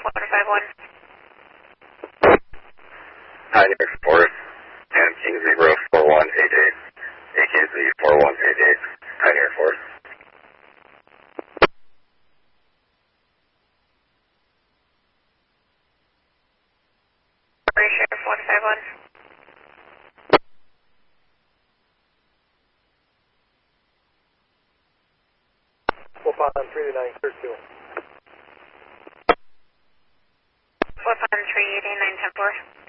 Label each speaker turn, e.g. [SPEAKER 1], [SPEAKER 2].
[SPEAKER 1] 451.
[SPEAKER 2] Hi, New York Forest and King Zebra 4188, AKZ 4188, Hi, New York Forest.
[SPEAKER 1] Ratio 451.
[SPEAKER 3] We'll find 389, clear 2.
[SPEAKER 1] 453, 89, 10-4.